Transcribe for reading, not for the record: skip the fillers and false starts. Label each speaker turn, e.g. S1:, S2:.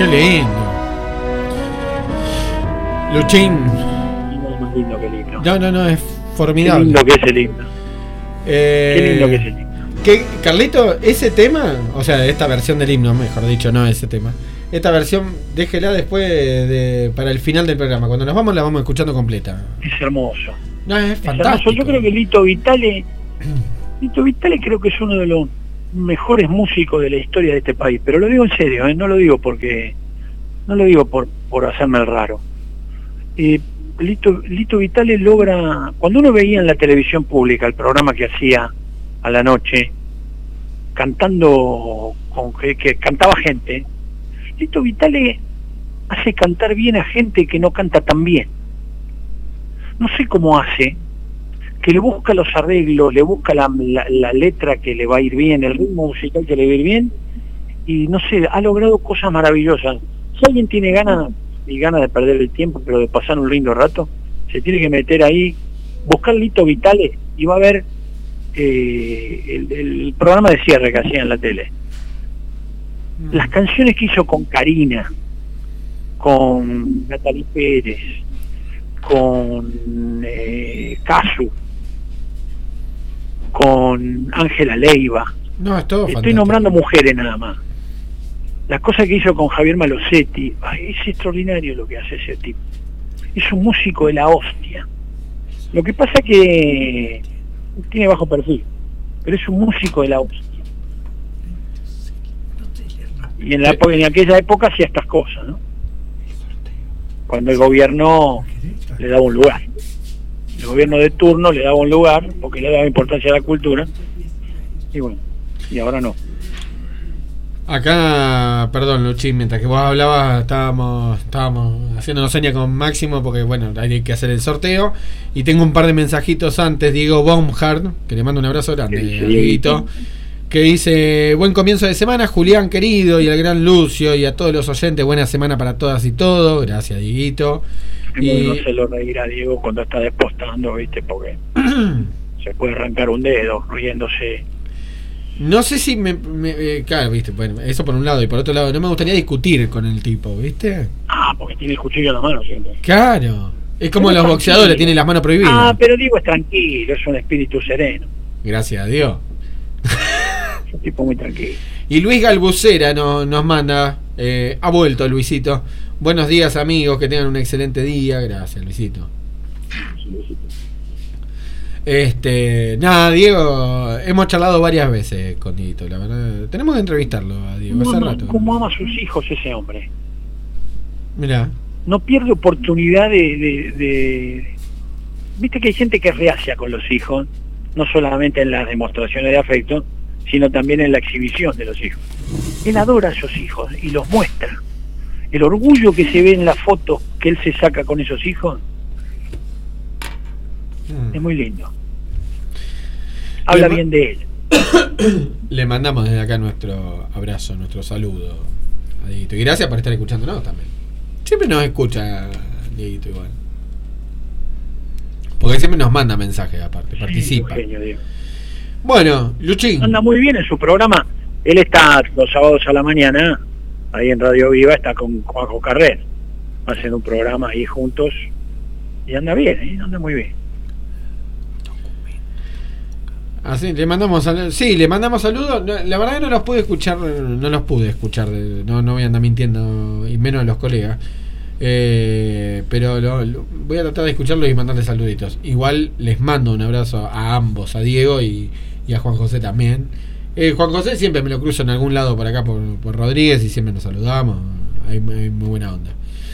S1: Qué lindo. Luchín.
S2: No es más lindo que el himno.
S1: No, es formidable.
S2: Qué lindo que es el himno. Qué lindo que es el himno.
S1: Carlito, ese tema, o sea, esta versión del himno, mejor dicho, no ese tema. Esta versión, déjela después para el final del programa. Cuando nos vamos, la vamos escuchando completa.
S2: Es hermoso.
S1: No, es
S2: Es
S1: fantástico.
S2: hermoso. Yo creo que Lito Vitale creo que es uno de los mejores músicos de la historia de este país. Pero lo digo en serio, no lo digo por hacerme el raro. Lito Vitale logra, cuando uno veía en la televisión pública el programa que hacía a la noche, cantando que cantaba gente, Lito Vitale hace cantar bien a gente que no canta tan bien. No sé cómo hace, que le busca los arreglos, le busca la letra que le va a ir bien, el ritmo musical que le va a ir bien, y no sé, ha logrado cosas maravillosas. Si alguien tiene ganas de perder el tiempo, pero de pasar un lindo rato, se tiene que meter ahí, buscar Lito Vitale y va a ver el programa de cierre que hacía en la tele. Las canciones que hizo con Karina, con Natalie Pérez, con Casu, con Ángela Leiva.
S1: No, es todo
S2: Estoy
S1: fantástico.
S2: nombrando mujeres nada más. Las cosas que hizo con Javier Malosetti, es extraordinario lo que hace ese tipo. Es un músico de la hostia. Lo que pasa es que tiene bajo perfil, pero es un músico de la hostia. Y en aquella época hacía estas cosas, ¿no? Cuando el gobierno le daba un lugar. El gobierno de turno le daba un lugar porque le daba importancia a la cultura. Y bueno, y ahora no.
S1: Acá, perdón, Luchín, mientras que vos hablabas, estábamos haciéndonos señas con Máximo porque, bueno, hay que hacer el sorteo. Y tengo un par de mensajitos antes. Diego Baumhard, que le mando un abrazo grande, Dieguito, que dice: buen comienzo de semana, Julián querido, y al gran Lucio, y a todos los oyentes, buena semana para todas y todos. Gracias, Dieguito.
S2: Y no se lo reirá Diego cuando está despostando, ¿viste? Porque se puede arrancar un dedo riéndose.
S1: No sé si claro, viste, bueno, eso por un lado, y por otro lado no me gustaría discutir con el tipo, ¿viste?
S2: Porque tiene el cuchillo en la mano siempre.
S1: Claro, es como
S2: Pero
S1: los boxeadores,
S2: tranquilo.
S1: tienen las manos prohibidas.
S2: Pero Diego es tranquilo, es un espíritu sereno,
S1: Gracias a Dios.
S2: es un tipo muy tranquilo.
S1: Y Luis Galbucera nos manda, ha vuelto Luisito. Buenos días, amigos, que tengan un excelente día. Gracias, Luisito. Nada, Diego, hemos charlado varias veces con Dieguito, la verdad. Tenemos que entrevistarlo a Diego hace rato.
S2: ¿Cómo ama a sus hijos ese hombre?
S1: Mirá.
S2: No pierde oportunidad de... Viste que hay gente que es reacia con los hijos, no solamente en las demostraciones de afecto, sino también en la exhibición de los hijos. Él adora a esos hijos y los muestra. El orgullo que se ve en las fotos que él se saca con esos hijos es muy lindo. Habla bien de él.
S1: Le mandamos desde acá nuestro abrazo, nuestro saludo a Dieguito. Y gracias por estar escuchándonos también. Siempre nos escucha Dieguito igual. Porque siempre nos manda mensajes aparte, participa.
S2: Genio, Diego.
S1: Bueno, Luchín.
S2: Anda muy bien en su programa. Él está los sábados a la mañana, ahí en Radio Viva, está con Juanjo Carrer. Hacen un programa ahí juntos. Y anda bien, anda muy bien.
S1: Así, le mandamos saludos. La verdad que no los pude escuchar, no voy a andar mintiendo, y menos a los colegas. Pero voy a tratar de escucharlos y mandarles saluditos. Igual les mando un abrazo a ambos, a Diego y a Juan José también. Juan José siempre me lo cruzo en algún lado por acá por Rodríguez y siempre nos saludamos. Hay muy buena onda.